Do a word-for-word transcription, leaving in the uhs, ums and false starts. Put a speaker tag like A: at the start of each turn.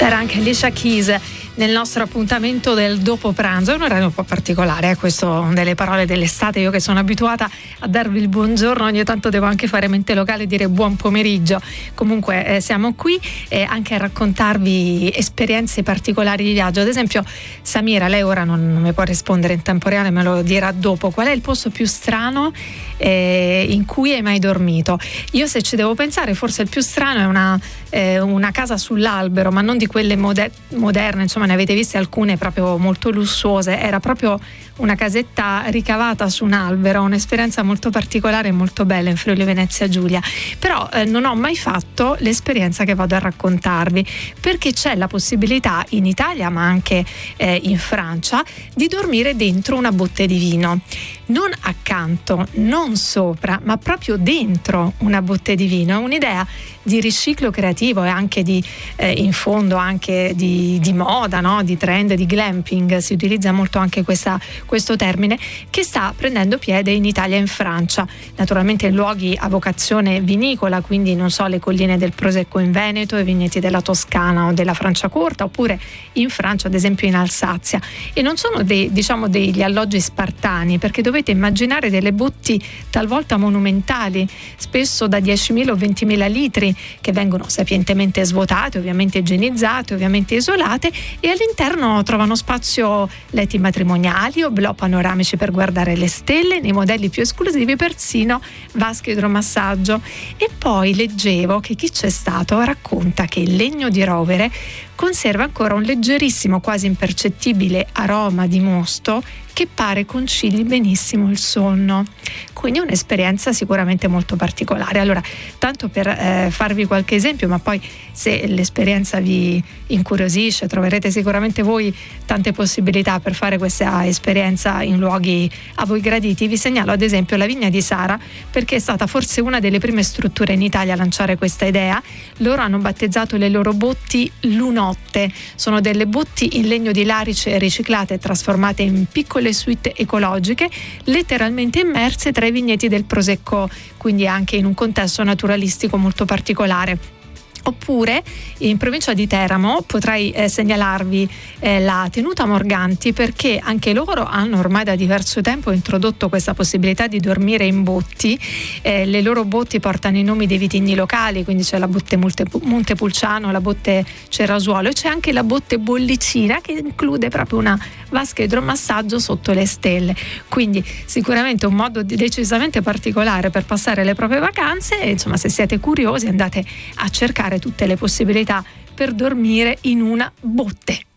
A: Era anche Alicia Keys nel nostro appuntamento del dopo pranzo. È un orario un po' particolare, eh, questo delle parole dell'estate. Io che sono abituata a darvi il buongiorno, ogni tanto devo anche fare mente locale e dire buon pomeriggio. Comunque eh, siamo qui eh, anche a raccontarvi esperienze particolari di viaggio. Ad esempio, Samira, lei ora non, non mi può rispondere in tempo reale, me lo dirà dopo. Qual è il posto più strano eh, in cui hai mai dormito? Io, se ci devo pensare, forse il più strano è una, eh, una casa sull'albero, ma non di quelle moder- moderne, insomma ne avete viste alcune proprio molto lussuose. Era proprio una casetta ricavata su un albero, un'esperienza molto particolare e molto bella in Friuli Venezia Giulia. Però eh, non ho mai fatto l'esperienza che vado a raccontarvi, perché c'è la possibilità in Italia, ma anche eh, in Francia, di dormire dentro una botte di vino, non accanto, non sopra, ma proprio dentro una botte di vino. È un'idea di riciclo creativo e anche di eh, in fondo anche di, di moda, no? Di trend, di glamping, si utilizza molto anche questa, questo termine, che sta prendendo piede in Italia e in Francia, naturalmente in luoghi a vocazione vinicola, quindi non so, le colline del Prosecco in Veneto, i vigneti della Toscana o della Franciacorta, oppure in Francia, ad esempio in Alsazia. E non sono dei, diciamo degli alloggi spartani, perché dovete immaginare delle botti talvolta monumentali, spesso da diecimila o ventimila litri, che vengono sapientemente svuotate, ovviamente igienizzate, ovviamente isolate, e all'interno trovano spazio letti matrimoniali, oblò panoramici per guardare le stelle, nei modelli più esclusivi persino vasche idromassaggio. E poi leggevo che chi c'è stato racconta che il legno di rovere conserva ancora un leggerissimo, quasi impercettibile aroma di mosto che pare concili benissimo il sonno. Quindi un'esperienza sicuramente molto particolare. Allora, tanto per eh, farvi qualche esempio, ma poi se l'esperienza vi incuriosisce, troverete sicuramente voi tante possibilità per fare questa esperienza in luoghi a voi graditi. Vi segnalo ad esempio la Vigna di Sara, perché è stata forse una delle prime strutture in Italia a lanciare questa idea. Loro hanno battezzato le loro botti Lunotte. Sono delle botti in legno di larice riciclate e trasformate in piccole suite ecologiche, letteralmente immerse tra i vigneti del Prosecco, quindi anche in un contesto naturalistico molto particolare. Oppure in provincia di Teramo potrei eh, segnalarvi eh, la Tenuta Morganti, perché anche loro hanno ormai da diverso tempo introdotto questa possibilità di dormire in botti. Eh, le loro botti portano i nomi dei vitigni locali, quindi c'è la botte Montepulciano, la botte Cerasuolo, e c'è anche la botte Bollicina, che include proprio una vasca idromassaggio sotto le stelle. Quindi sicuramente un modo decisamente particolare per passare le proprie vacanze, e insomma, se siete curiosi andate a cercare tutte le possibilità per dormire in una botte.